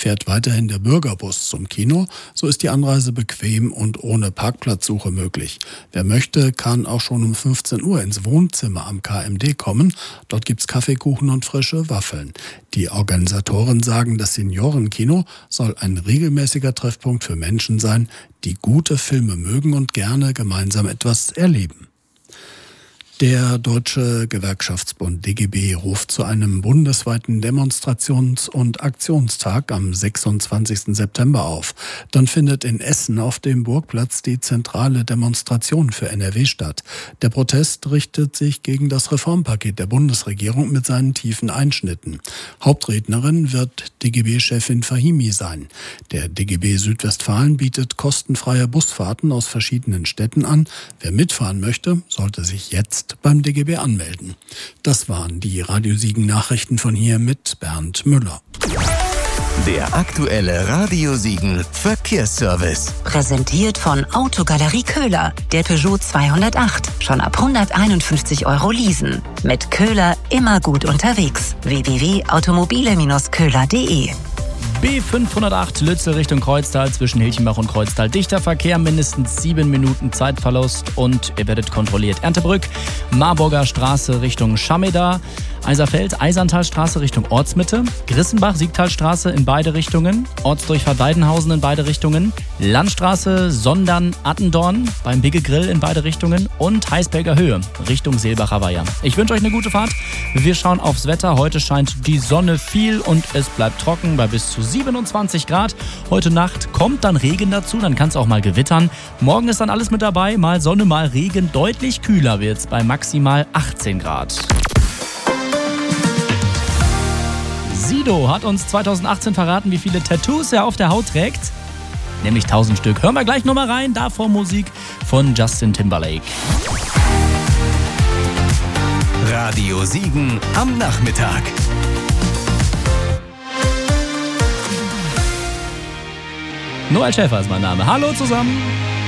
Fährt weiterhin der Bürgerbus zum Kino, so ist die Anreise bequem und ohne Parkplatzsuche möglich. Wer möchte, kann auch schon um 15 Uhr ins Wohnzimmer am KMD kommen. Dort gibt's Kaffeekuchen und frische Waffeln. Die Organisatoren sagen, das Seniorenkino soll ein regelmäßiger Treffpunkt für Menschen sein, die gute Filme mögen und gerne gemeinsam etwas erleben. Der Deutsche Gewerkschaftsbund DGB ruft zu einem bundesweiten Demonstrations- und Aktionstag am 26. September auf. Dann findet in Essen auf dem Burgplatz die zentrale Demonstration für NRW statt. Der Protest richtet sich gegen das Reformpaket der Bundesregierung mit seinen tiefen Einschnitten. Hauptrednerin wird DGB-Chefin Fahimi sein. Der DGB Südwestfalen bietet kostenfreie Busfahrten aus verschiedenen Städten an. Wer mitfahren möchte, sollte sich jetzt beim DGB anmelden. Das waren die Radio Siegen Nachrichten von hier mit Bernd Müller. Der aktuelle Radio Siegen Verkehrsservice. Präsentiert von Autogalerie Köhler. Der Peugeot 208. Schon ab 151 € leasen. Mit Köhler immer gut unterwegs. www.automobile-köhler.de. B508 Lützel Richtung Kreuztal zwischen Hilchenbach und Kreuztal. Dichter Verkehr, mindestens 7 Minuten Zeitverlust und ihr werdet kontrolliert. Erntebrück, Marburger Straße Richtung Schameda, Eiserfeld, Eiserntalstraße Richtung Ortsmitte, Grissenbach, Siegtalstraße in beide Richtungen, Ortsdurchfahrt Weidenhausen in beide Richtungen, Landstraße Sondern Attendorn beim Bigge Grill in beide Richtungen und Heißberger Höhe Richtung Seelbacher Weiher. Ich wünsche euch eine gute Fahrt. Wir schauen aufs Wetter. Heute scheint die Sonne viel und es bleibt trocken bei bis zu 27 Grad. Heute Nacht kommt dann Regen dazu, dann kann es auch mal gewittern. Morgen ist dann alles mit dabei, mal Sonne, mal Regen. Deutlich kühler wird es bei maximal 18 Grad. Sido hat uns 2018 verraten, wie viele Tattoos er auf der Haut trägt. Nämlich 1000 Stück. Hören wir gleich nochmal rein. Davor Musik von Justin Timberlake. Radio Siegen am Nachmittag. Noel Schäfer ist mein Name. Hallo zusammen.